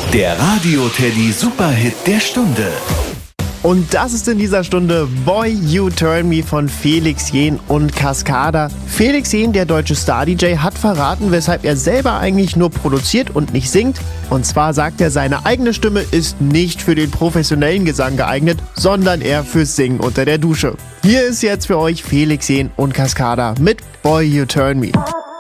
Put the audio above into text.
Der Radio-Teddy Superhit der Stunde. Und das ist in dieser Stunde Boy You Turn Me von Felix Jähn und Cascada. Felix Jähn, der deutsche Star-DJ, hat verraten, weshalb er selber eigentlich nur produziert und nicht singt. Und zwar sagt er, seine eigene Stimme ist nicht für den professionellen Gesang geeignet, sondern eher fürs Singen unter der Dusche. Hier ist jetzt für euch Felix Jähn und Cascada mit Boy You Turn Me.